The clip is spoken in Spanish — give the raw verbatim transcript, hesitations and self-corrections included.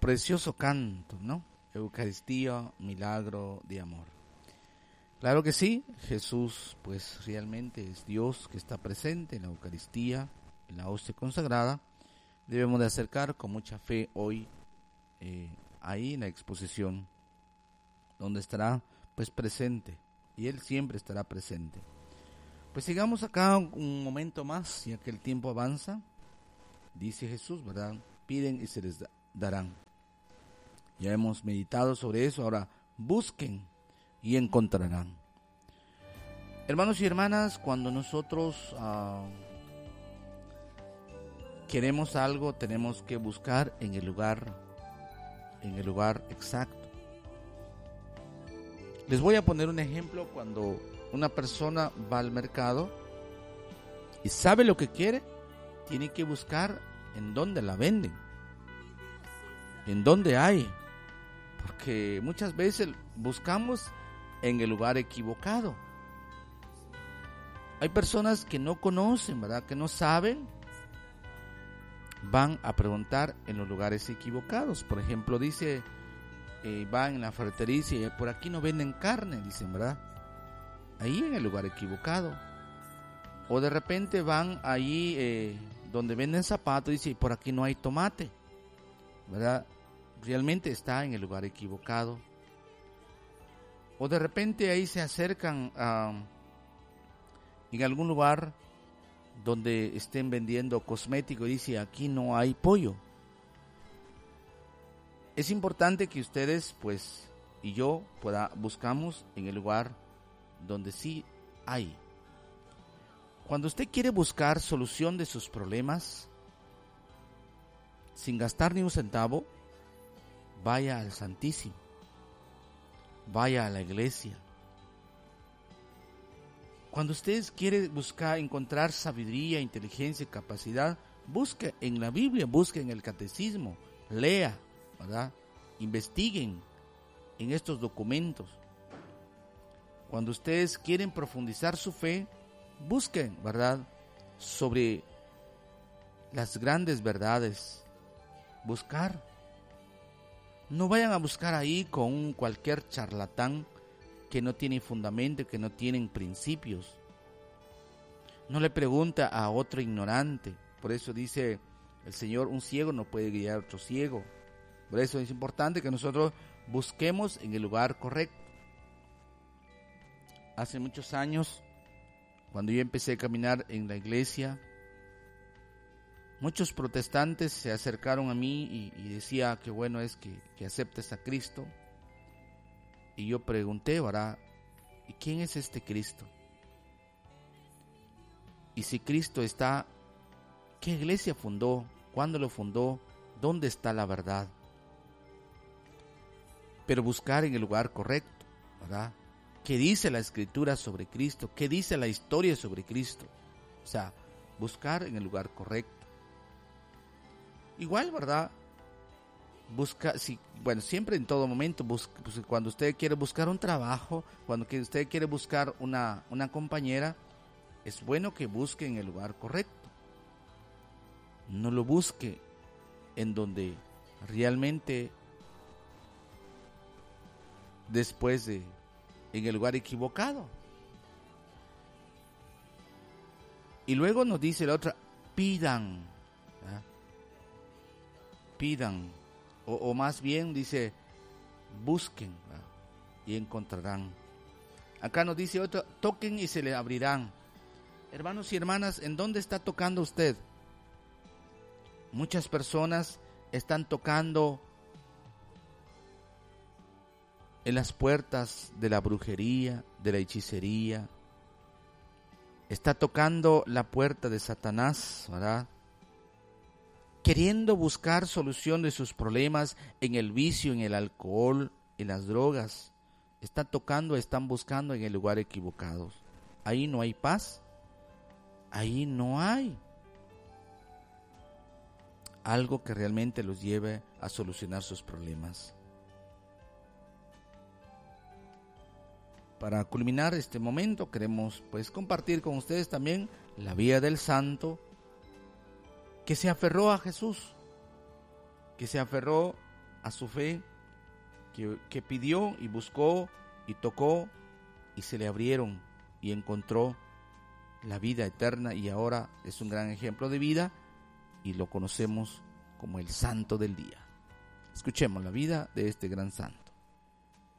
precioso canto, ¿no? Eucaristía, milagro de amor. Claro que sí, Jesús pues realmente es Dios que está presente en la Eucaristía, en la hostia consagrada. Debemos de acercar con mucha fe hoy eh, ahí en la exposición, donde estará pues presente, y Él siempre estará presente. Pues sigamos acá un momento más, ya que el tiempo avanza. Dice Jesús, ¿verdad? Piden y se les darán. Ya hemos meditado sobre eso, ahora busquen y encontrarán. Hermanos y hermanas, cuando nosotros uh, queremos algo, tenemos que buscar en el lugar, en el lugar exacto. Les voy a poner un ejemplo. Cuando una persona va al mercado y sabe lo que quiere, tiene que buscar en dónde la venden, en dónde hay, porque muchas veces buscamos en el lugar equivocado. Hay personas que no conocen, ¿verdad? Que no saben, van a preguntar en los lugares equivocados. Por ejemplo, dice, eh, van en la ferretería y por aquí no venden carne, dicen, ¿verdad? Ahí en el lugar equivocado. O de repente van allí eh, donde venden zapatos y dicen, por aquí no hay tomate, ¿verdad? Realmente está en el lugar equivocado. O de repente ahí se acercan a, en algún lugar donde estén vendiendo cosméticos y dice, aquí no hay pollo. Es importante que ustedes pues y yo pueda, buscamos en el lugar donde sí hay. Cuando usted quiere buscar solución de sus problemas, sin gastar ni un centavo, vaya al Santísimo, vaya a la iglesia. Cuando usted quiere buscar, encontrar sabiduría, inteligencia y capacidad, busque en la Biblia, busque en el catecismo, lea, ¿verdad? Investiguen en estos documentos. Cuando ustedes quieren profundizar su fe, busquen, ¿verdad?, sobre las grandes verdades. Buscar. No vayan a buscar ahí con un cualquier charlatán que no tiene fundamento, que no tienen principios. No le pregunta a otro ignorante. Por eso dice el Señor, un ciego no puede guiar a otro ciego. Por eso es importante que nosotros busquemos en el lugar correcto. Hace muchos años, cuando yo empecé a caminar en la iglesia, muchos protestantes se acercaron a mí y, y decía que bueno es que, que aceptes a Cristo. Y yo pregunté, ¿verdad? ¿Y quién es este Cristo? Y si Cristo está, ¿qué iglesia fundó? ¿Cuándo lo fundó? ¿Dónde está la verdad? Pero buscar en el lugar correcto, ¿verdad? ¿Qué dice la Escritura sobre Cristo? ¿Qué dice la historia sobre Cristo? O sea, buscar en el lugar correcto. Igual, ¿verdad? Busca, si, bueno, siempre en todo momento, busca, pues, cuando usted quiere buscar un trabajo, cuando usted quiere buscar una, una compañera, es bueno que busque en el lugar correcto. No lo busque en donde realmente después de en el lugar equivocado. Y luego nos dice la otra, pidan, ¿verdad? Pidan, o, o más bien dice, busquen, ¿verdad? Y encontrarán. Acá nos dice otra, toquen y se le abrirán. Hermanos y hermanas, ¿en dónde está tocando usted? Muchas personas están tocando en las puertas de la brujería, de la hechicería. Está tocando la puerta de Satanás, ¿verdad? Queriendo buscar solución de sus problemas en el vicio, en el alcohol, en las drogas. Está tocando, están buscando en el lugar equivocado. Ahí no hay paz. Ahí no hay algo que realmente los lleve a solucionar sus problemas. Para culminar este momento, queremos pues compartir con ustedes también la vida del santo que se aferró a Jesús, que se aferró a su fe, que, que pidió y buscó y tocó y se le abrieron y encontró la vida eterna, y ahora es un gran ejemplo de vida y lo conocemos como el santo del día. Escuchemos la vida de este gran santo.